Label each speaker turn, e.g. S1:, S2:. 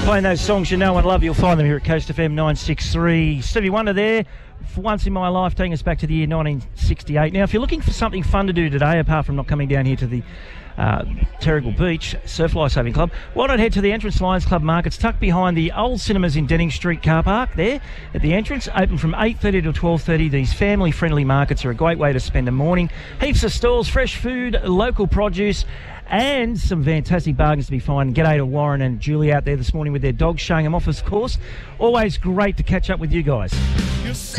S1: Playing those songs you know and love, you'll find them here at Coast FM 963. Stevie Wonder there, for once in my life, taking us back to the year 1968. Now, if you're looking for something fun to do today, apart from not coming down here to the Terrigal Beach Surf Lifesaving Club, why not head to the Entrance Lions Club Markets, tucked behind the old cinemas in Denning Street car park there at the entrance, open from 8:30 to 12:30. These family-friendly markets are a great way to spend a morning. Heaps of stalls, fresh food, local produce, and some fantastic bargains to be found. G'day to Warren and Julie out there this morning with their dogs, showing them off, of course. Always great to catch up with you guys.